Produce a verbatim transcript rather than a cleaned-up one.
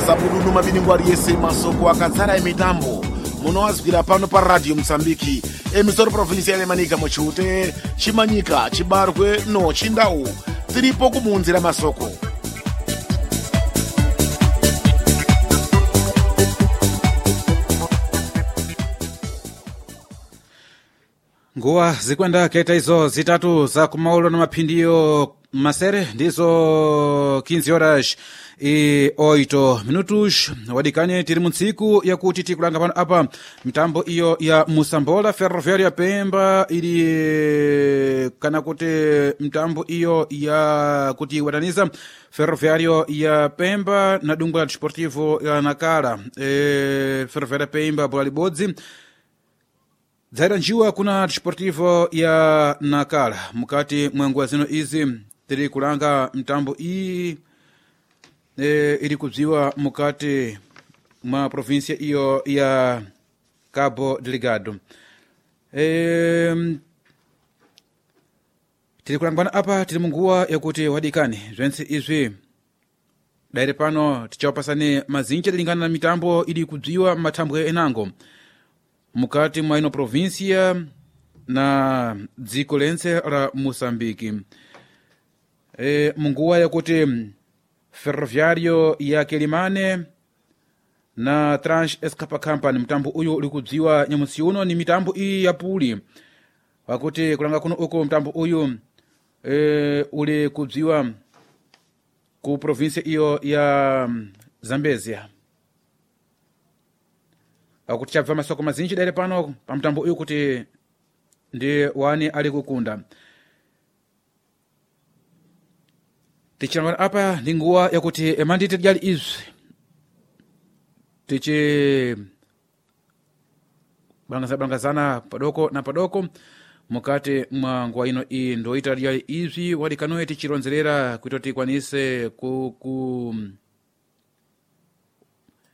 masabudunu mabiningwa yese masoko akadzara emitambo munowazwira pano pa radio Msambiki emisoro provinsi ya Manika Mochute Chimanyika Chibarwe no Chindau tiripo kumunzira masoko. Nguwa zikwenda keta izo zitatu za kumaulo na mapindio masere ndizo quinze horas e oito minutos wadikane tiri muntsiku yakuti tikulanga pano apa mitambo iyo ya Musambola Ferroviária ya Pemba ili kana kuti mitambo iyo ya kuti wataniza Ferroviário ya Pemba na dungu la desportivo ya Nakala e Ferroviária ya Pemba bola libodzi zaira njiwa kuna desportivo ya Nakala mukati mwanguwa zino izi tiri kulanga mitambo iyi e, ili kudziwa mukati mwa provinsia iyo ya Cabo Delgado. E, tiri kulangwana apa tiri munguwa yakuti wadikani zwensi izwi daire pano tichawapasani mazinja tilingana na mitambo ili kudziwa matambo ya enango mukati mwa ino provinsia na dziko lense la Mosambiki. E, munguwa yakuti Ferroviário ya Quelimane na Trans Escapa Company mtambo uyu ulikudziwa nyamusi uno ni mitambo iyi ya puli wakuti kulanga kuno uko mtambo uyu e, uli kudziwa ku provinsia iyo ya Zambezia wakuti chabva masoko mazinji daire pano pa mtambo uyu kuti ndi wani ali kukunda. Tichilangana apa ndi nguwa yakuti emanditi tijali izwi tichi balangazana padoko na padoko mukati mwa nguwa ino iyi ndoita tijali izwi wadikanoye tichironzerera kuito tikwanise ku, ku